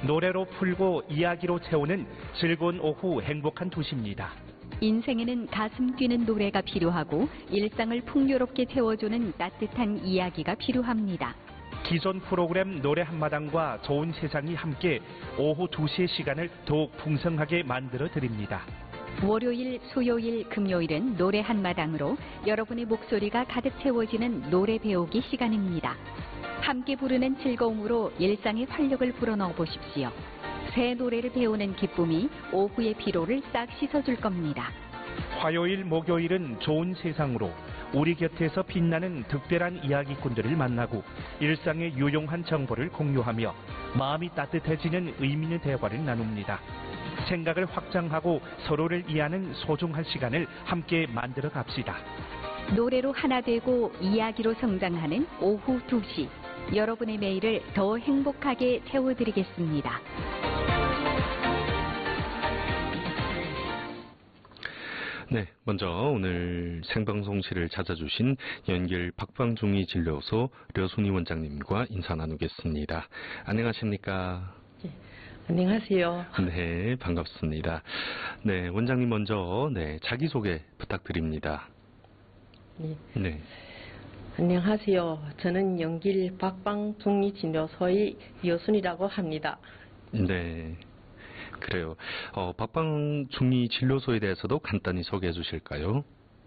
노래로 풀고 이야기로 채우는 즐거운 오후 행복한 도시입니다. 인생에는 가슴 뛰는 노래가 필요하고 일상을 풍요롭게 채워주는 따뜻한 이야기가 필요합니다. 기존 프로그램 노래 한마당과 좋은 세상이 함께 오후 2시의 시간을 더욱 풍성하게 만들어 드립니다. 월요일, 수요일, 금요일은 노래 한마당으로 여러분의 목소리가 가득 채워지는 노래 배우기 시간입니다. 함께 부르는 즐거움으로 일상의 활력을 불어넣어 보십시오. 새 노래를 배우는 기쁨이 오후의 피로를 싹 씻어줄 겁니다. 화요일, 목요일은 좋은 세상으로 우리 곁에서 빛나는 특별한 이야기꾼들을 만나고 일상의 유용한 정보를 공유하며 마음이 따뜻해지는 의미 있는 대화를 나눕니다. 생각을 확장하고 서로를 이해하는 소중한 시간을 함께 만들어 갑시다. 노래로 하나 되고 이야기로 성장하는 오후 2시. 여러분의 매일을 더 행복하게 채워드리겠습니다. 네, 먼저 오늘 생방송실을 찾아주신 연길 박방중이 진료소 려순희 원장님과 인사 나누겠습니다. 안녕하십니까? 네, 안녕하세요. 네, 반갑습니다. 네, 원장님 먼저 자기소개 부탁드립니다. 네. 안녕하세요. 저는 연길 박방중이 진료소의 여순이라고 합니다. 네. 그래요. 박방중이 진료소에 대해서도 간단히 소개해 주실까요?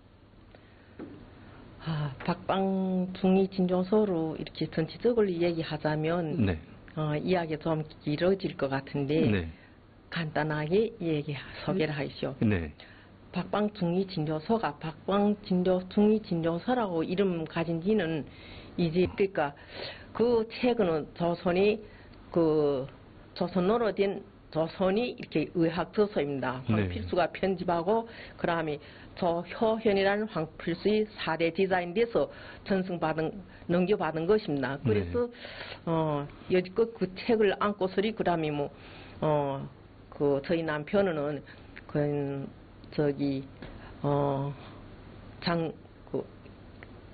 박방중이 진료소로 이렇게 전체적으로 얘기하자면 네. 이야기가 좀 길어질 것 같은데 네. 간단하게 소개를 하시오. 네. 박방중이 진료소가 박방중이 진료소라고 이름 가진 지는 이제 그러니까 그 최근은 조선이 조선으로 된 조선이 이렇게 의학 저서입니다. 황필수가 편집하고 그다음에 조효현이라는 황필수의 4대 디자인돼서 넘겨받은 것입니다. 그래서 여지껏 그 책을 안고서리 그다음에 저희 남편은